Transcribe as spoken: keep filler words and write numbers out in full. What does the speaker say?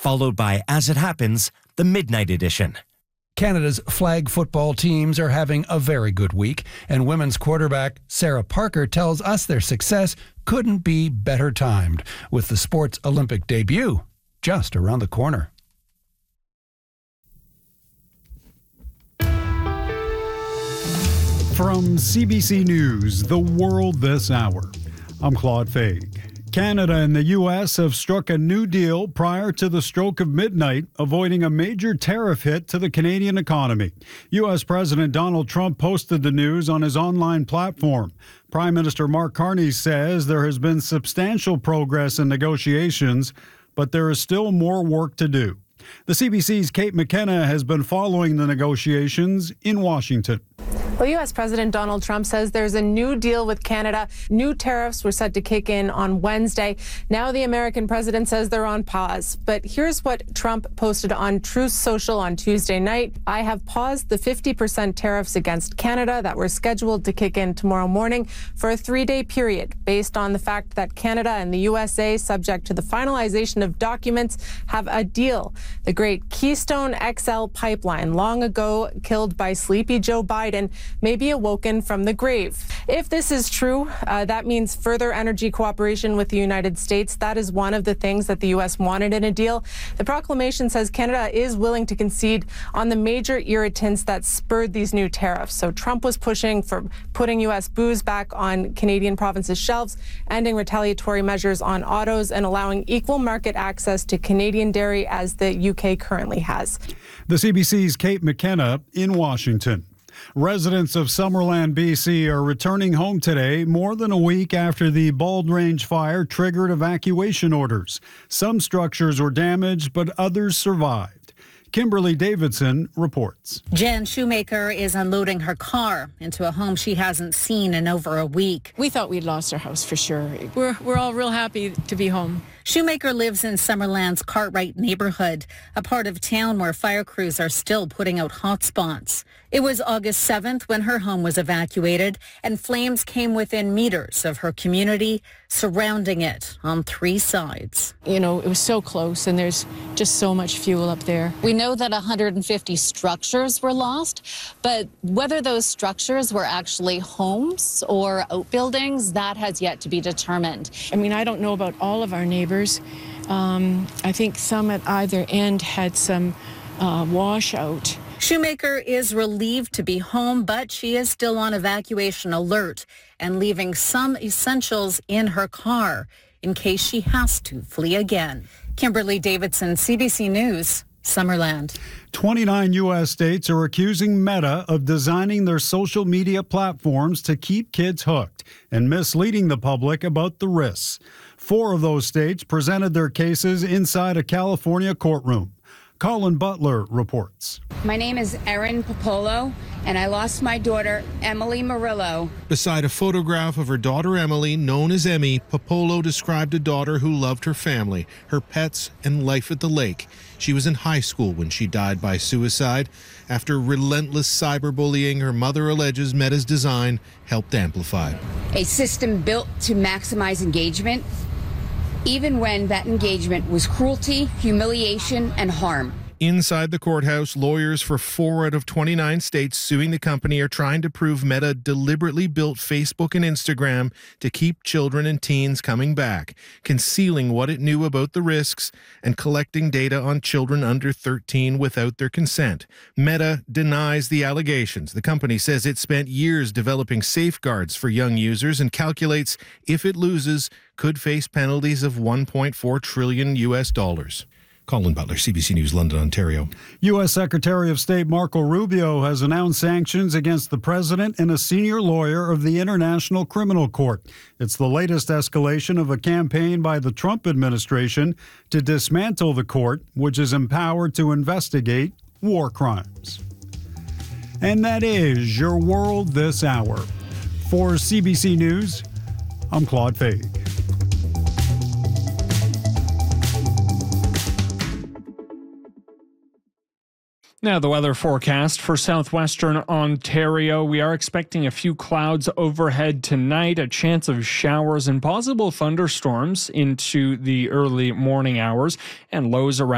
followed by As It Happens, the Midnight Edition. Canada's flag football teams are having a very good week, and women's quarterback Sarah Parker tells us their success couldn't be better timed, with the sport's Olympic debut just around the corner. From C B C News, The World This Hour, I'm Claude Faig. Canada and the U S have struck a new deal prior to the stroke of midnight, avoiding a major tariff hit to the Canadian economy. U S President Donald Trump posted the news on his online platform. Prime Minister Mark Carney says there has been substantial progress in negotiations, but there is still more work to do. The C B C's Kate McKenna has been following the negotiations in Washington. Well, U S President Donald Trump says there's a new deal with Canada. New tariffs were set to kick in on Wednesday. Now the American president says they're on pause. But here's what Trump posted on Truth Social on Tuesday night. I have paused the fifty percent tariffs against Canada that were scheduled to kick in tomorrow morning for a three-day period, based on the fact that Canada and the U S A, subject to the finalization of documents, have a deal. The great Keystone X L pipeline, long ago killed by sleepy Joe Biden, may be awoken from the grave. If this is true, uh, that means further energy cooperation with the United States. That is one of the things that the U S wanted in a deal. The proclamation says Canada is willing to concede on the major irritants that spurred these new tariffs. So Trump was pushing for putting U S booze back on Canadian provinces' shelves, ending retaliatory measures on autos, and allowing equal market access to Canadian dairy as the U K currently has. The C B C's Kate McKenna in Washington. Residents of Summerland, B C are returning home today, more than a week after the Bald Range fire triggered evacuation orders. Some structures were damaged, but others survived. Kimberly Davidson reports. Jen Shoemaker is unloading her car into a home she hasn't seen in over a week. We thought we'd lost our house for sure. We're, we're all real happy to be home. Shoemaker lives in Summerland's Cartwright neighborhood, a part of town where fire crews are still putting out hotspots. It was August seventh when her home was evacuated, and flames came within meters of her community, surrounding it on three sides. You know, it was so close, and there's just so much fuel up there. We know that one hundred fifty structures were lost, but whether those structures were actually homes or outbuildings, that has yet to be determined. I mean, I don't know about all of our neighbors. Um, I think some at either end had some uh, washout. Shoemaker is relieved to be home, but she is still on evacuation alert and leaving some essentials in her car in case she has to flee again. Kimberly Davidson, C B C News, Summerland. twenty-nine U S states are accusing Meta of designing their social media platforms to keep kids hooked and misleading the public about the risks. Four of those states presented their cases inside a California courtroom. Colin Butler reports. My name is Erin Popolo, and I lost my daughter, Emily Murillo. Beside a photograph of her daughter Emily, known as Emmy, Popolo described a daughter who loved her family, her pets, and life at the lake. She was in high school when she died by suicide. After relentless cyberbullying, her mother alleges Meta's design helped amplify. A system built to maximize engagement, even when that engagement was cruelty, humiliation, and harm. Inside the courthouse, lawyers for four out of twenty-nine states suing the company are trying to prove Meta deliberately built Facebook and Instagram to keep children and teens coming back, concealing what it knew about the risks and collecting data on children under thirteen without their consent. Meta denies the allegations. The company says it spent years developing safeguards for young users and calculates if it loses, could face penalties of one point four trillion U S dollars. Colin Butler, C B C News, London, Ontario. U S Secretary of State Marco Rubio has announced sanctions against the president and a senior lawyer of the International Criminal Court. It's the latest escalation of a campaign by the Trump administration to dismantle the court, which is empowered to investigate war crimes. And that is your world this hour. For C B C News, I'm Claude Faig. Now, the weather forecast for southwestern Ontario. We are expecting a few clouds overhead tonight, a chance of showers and possible thunderstorms into the early morning hours, and lows around